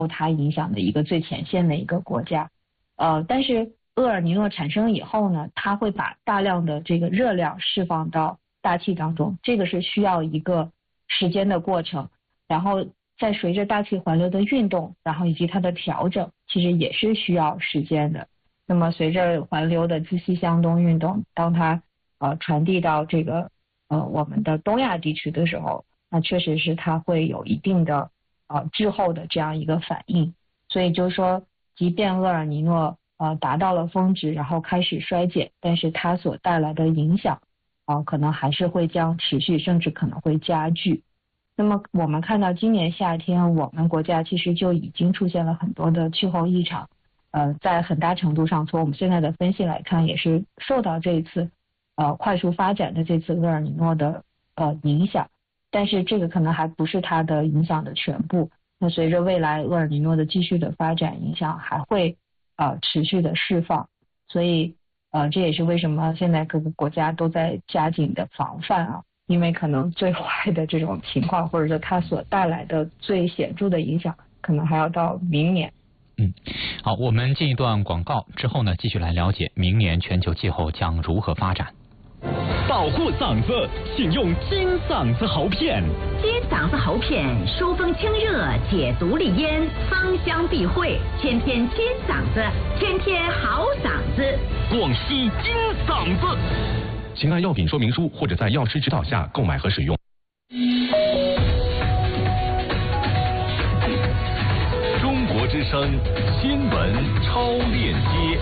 它影响的一个最前线的一个国家。但是厄尔尼诺产生以后呢，它会把大量的这个热量释放到大气当中，这个是需要一个时间的过程，然后再随着大气环流的运动，然后以及它的调整，其实也是需要时间的。那么随着环流的自西向东运动，当它传递到这个我们的东亚地区的时候，那确实是它会有一定的滞后的这样一个反应。所以就是说，即便厄尔尼诺达到了峰值，然后开始衰减，但是它所带来的影响可能还是会将持续，甚至可能会加剧。那么我们看到今年夏天，我们国家其实就已经出现了很多的气候异常，在很大程度上从我们现在的分析来看，也是受到这一次快速发展的这次厄尔尼诺的影响，但是这个可能还不是它的影响的全部。那随着未来厄尔尼诺的继续的发展，影响还会持续的释放，所以这也是为什么现在各个国家都在加紧的防范因为可能最坏的这种情况，或者说它所带来的最显著的影响，可能还要到明年。 好，我们进一段广告之后呢，继续来了解明年全球气候将如何发展。 保护嗓子，请用金嗓子喉片。 金嗓子喉片疏风清热，解毒利咽，芳香避秽，天天金嗓子，天天好嗓子。 广西金嗓子，请按药品说明书或者在药师指导下购买和使用。中国之声新闻超链接。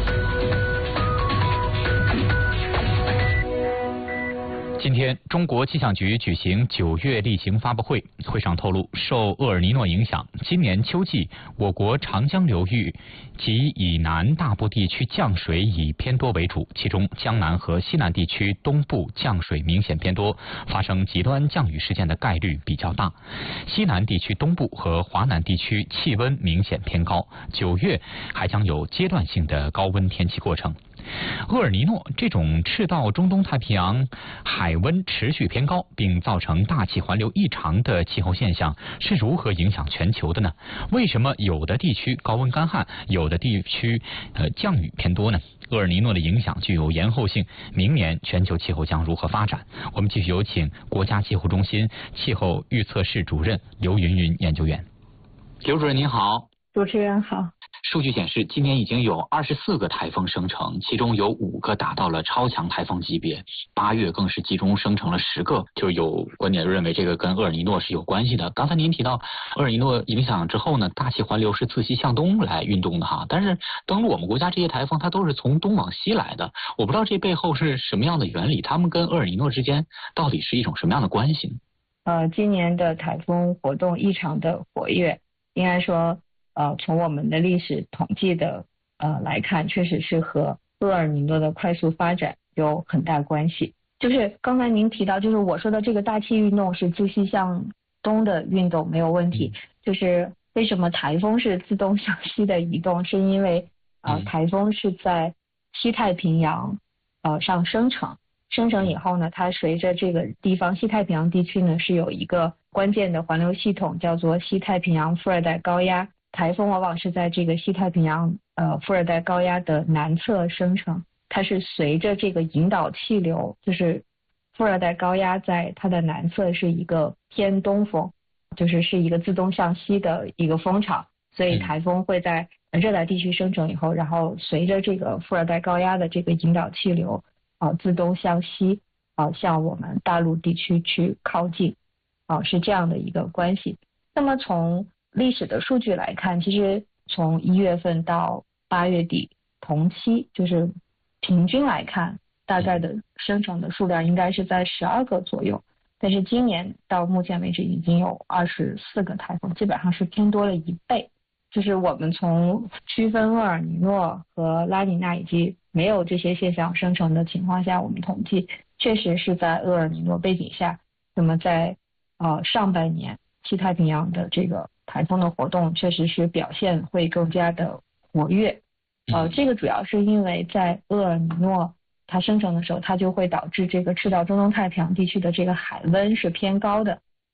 今天，中国气象局举行9月例行发布会，会上透露，受厄尔尼诺影响，今年秋季我国长江流域及以南大部地区降水以偏多为主，其中江南和西南地区东部降水明显偏多，发生极端降雨事件的概率比较大。西南地区东部和华南地区气温明显偏高，9月还将有阶段性的高温天气过程。厄尔尼诺这种赤道中东太平洋海温持续偏高并造成大气环流异常的气候现象是如何影响全球的呢？为什么有的地区高温干旱，有的地区降雨偏多呢？厄尔尼诺的影响具有延后性，明年全球气候将如何发展？我们继续有请国家气候中心气候预测室主任刘云云研究员。刘主任您好。 主持人好。 数据显示，今年已经有24个台风生成，其中有5个达到了超强台风级别，8月更是集中生成了10个，就有观点认为这个跟厄尔尼诺是有关系的。刚才您提到厄尔尼诺影响之后呢，大气环流是自西向东来运动的哈，但是登陆我们国家这些台风它都是从东往西来的，我不知道这背后是什么样的原理，它们跟厄尔尼诺之间到底是一种什么样的关系呢？ 今年的台风活动异常的活跃，应该说从我们的历史统计的来看，确实是和厄尔尼诺的快速发展有很大关系。就是刚才您提到，就是我说的这个大气运动是自西向东的运动没有问题，就是为什么台风是自东向西的移动，是因为台风是在西太平洋上生成以后呢，它随着这个地方西太平洋地区呢是有一个关键的环流系统叫做西太平洋副热带高压，台风往往是在这个西太平洋副热带高压的南侧生成，它是随着这个引导气流，就是副热带高压在它的南侧是一个偏东风，是一个自东向西的一个风场，所以台风会在热带地区生成以后，然后随着这个副热带高压的这个引导气流自东向西向我们大陆地区去靠近是这样的一个关系。那么从历史的数据来看，其实从1月份到8月底同期，就是平均来看，大概的生成的数量应该是在12个左右，但是今年到目前为止已经有24个台风，基本上是偏多了1倍。就是我们从区分厄尔尼诺和拉尼娜以及没有这些现象生成的情况下，我们统计确实是在厄尔尼诺背景下，那么在上半年西太平洋的这个台风的活动确实是表现会更加的活跃。这个主要是因为在厄尔尼诺它生成的时候，它就会导致这个赤道中东太平洋地区的这个海温是偏高的，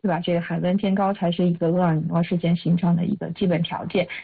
对吧？这个海温偏高才是一个厄尔尼诺事件形成的一个基本条件。